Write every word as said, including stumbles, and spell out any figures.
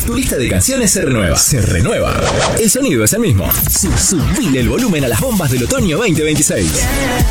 Tu lista de canciones se renueva. Se renueva. El sonido es el mismo. Subile el volumen a las bombas del otoño veinte veintiséis.